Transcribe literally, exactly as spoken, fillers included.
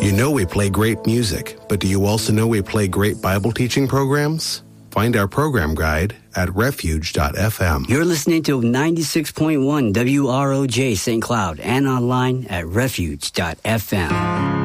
You know we play great music, but do you also know we play great Bible teaching programs? Find our program guide at refuge dot f m. You're listening to ninety-six point one W R O J Saint Cloud and online at refuge dot f m.